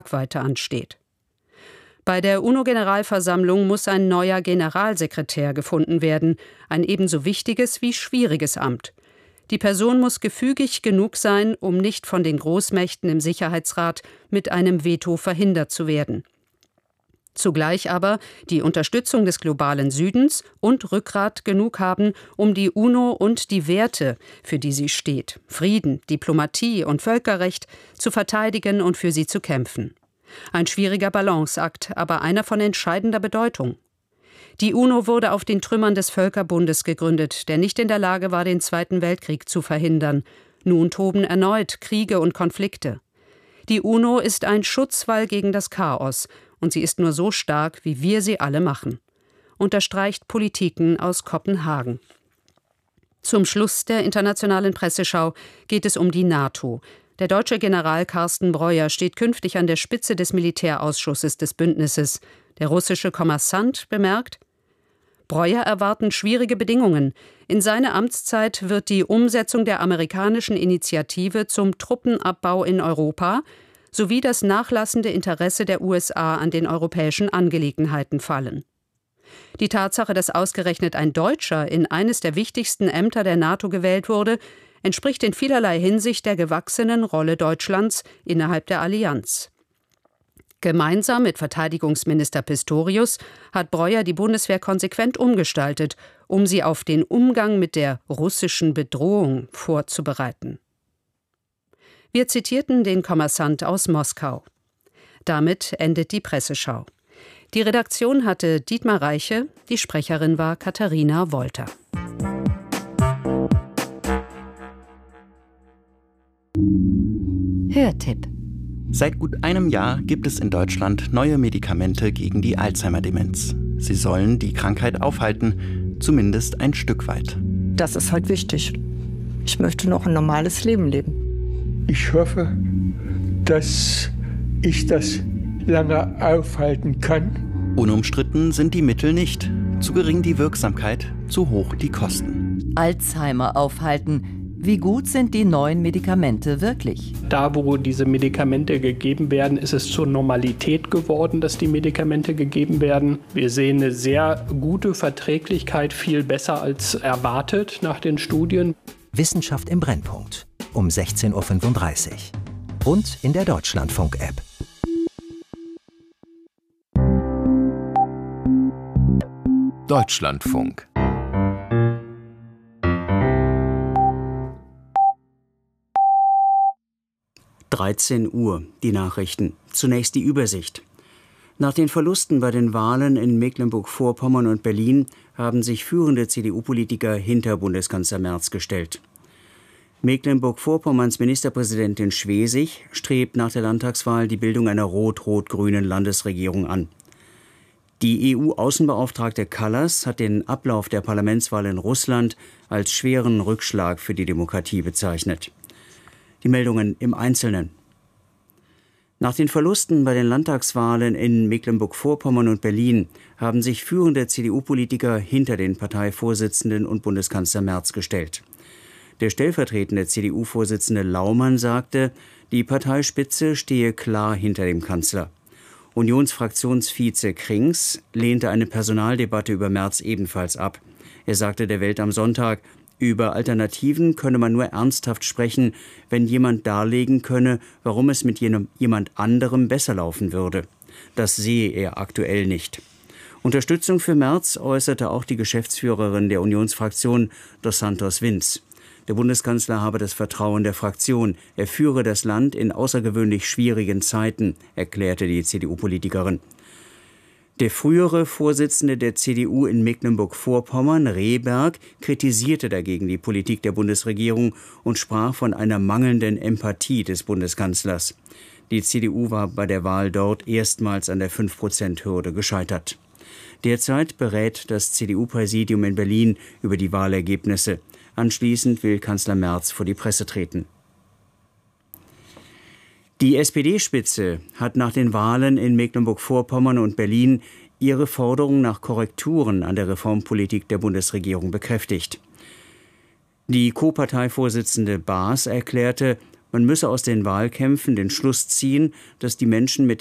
Tragweite ansteht. Bei der UNO-Generalversammlung muss ein neuer Generalsekretär gefunden werden, ein ebenso wichtiges wie schwieriges Amt. Die Person muss gefügig genug sein, um nicht von den Großmächten im Sicherheitsrat mit einem Veto verhindert zu werden. Zugleich aber die Unterstützung des globalen Südens und Rückgrat genug haben, um die UNO und die Werte, für die sie steht, Frieden, Diplomatie und Völkerrecht, zu verteidigen und für sie zu kämpfen. Ein schwieriger Balanceakt, aber einer von entscheidender Bedeutung. Die UNO wurde auf den Trümmern des Völkerbundes gegründet, der nicht in der Lage war, den Zweiten Weltkrieg zu verhindern. Nun toben erneut Kriege und Konflikte. Die UNO ist ein Schutzwall gegen das Chaos, und sie ist nur so stark, wie wir sie alle machen, unterstreicht Politiken aus Kopenhagen. Zum Schluss der internationalen Presseschau geht es um die NATO. Der deutsche General Carsten Breuer steht künftig an der Spitze des Militärausschusses des Bündnisses. Der russische Kommersant bemerkt: Breuer erwarten schwierige Bedingungen. In seiner Amtszeit wird die Umsetzung der amerikanischen Initiative zum Truppenabbau in Europa sowie das nachlassende Interesse der USA an den europäischen Angelegenheiten fallen. Die Tatsache, dass ausgerechnet ein Deutscher in eines der wichtigsten Ämter der NATO gewählt wurde, entspricht in vielerlei Hinsicht der gewachsenen Rolle Deutschlands innerhalb der Allianz. Gemeinsam mit Verteidigungsminister Pistorius hat Breuer die Bundeswehr konsequent umgestaltet, um sie auf den Umgang mit der russischen Bedrohung vorzubereiten. Wir zitierten den Kommersant aus Moskau. Damit endet die Presseschau. Die Redaktion hatte Dietmar Reiche, die Sprecherin war Katharina Wolter. Hörtipp. Seit gut einem Jahr gibt es in Deutschland neue Medikamente gegen die Alzheimer-Demenz. Sie sollen die Krankheit aufhalten, zumindest ein Stück weit. Das ist halt wichtig. Ich möchte noch ein normales Leben leben. Ich hoffe, dass ich das lange aufhalten kann. Unumstritten sind die Mittel nicht. Zu gering die Wirksamkeit, zu hoch die Kosten. Alzheimer aufhalten. Wie gut sind die neuen Medikamente wirklich? Da, wo diese Medikamente gegeben werden, ist es zur Normalität geworden, dass die Medikamente gegeben werden. Wir sehen eine sehr gute Verträglichkeit, viel besser als erwartet nach den Studien. Wissenschaft im Brennpunkt um 16:35 Uhr und in der Deutschlandfunk-App. Deutschlandfunk. (13 Uhr), die Nachrichten. Zunächst die Übersicht. Nach den Verlusten bei den Wahlen in Mecklenburg-Vorpommern und Berlin haben sich führende CDU-Politiker hinter Bundeskanzler Merz gestellt. Mecklenburg-Vorpommerns Ministerpräsidentin Schwesig strebt nach der Landtagswahl die Bildung einer rot-rot-grünen Landesregierung an. Die EU-Außenbeauftragte Kallas hat den Ablauf der Parlamentswahl in Russland als schweren Rückschlag für die Demokratie bezeichnet. Die Meldungen im Einzelnen. Nach den Verlusten bei den Landtagswahlen in Mecklenburg-Vorpommern und Berlin haben sich führende CDU-Politiker hinter den Parteivorsitzenden und Bundeskanzler Merz gestellt. Der stellvertretende CDU-Vorsitzende Laumann sagte, die Parteispitze stehe klar hinter dem Kanzler. Unionsfraktionsvize Krings lehnte eine Personaldebatte über Merz ebenfalls ab. Er sagte der Welt am Sonntag, über Alternativen könne man nur ernsthaft sprechen, wenn jemand darlegen könne, warum es mit jemand anderem besser laufen würde. Das sehe er aktuell nicht. Unterstützung für Merz äußerte auch die Geschäftsführerin der Unionsfraktion, Dos Santos Vinz. Der Bundeskanzler habe das Vertrauen der Fraktion. Er führe das Land in außergewöhnlich schwierigen Zeiten, erklärte die CDU-Politikerin. Der frühere Vorsitzende der CDU in Mecklenburg-Vorpommern, Rehberg, kritisierte dagegen die Politik der Bundesregierung und sprach von einer mangelnden Empathie des Bundeskanzlers. Die CDU war bei der Wahl dort erstmals an der 5%-Hürde gescheitert. Derzeit berät das CDU-Präsidium in Berlin über die Wahlergebnisse. Anschließend will Kanzler Merz vor die Presse treten. Die SPD-Spitze hat nach den Wahlen in Mecklenburg-Vorpommern und Berlin ihre Forderung nach Korrekturen an der Reformpolitik der Bundesregierung bekräftigt. Die Co-Parteivorsitzende Baas erklärte, Man müsse aus den Wahlkämpfen den Schluss ziehen, dass die Menschen mit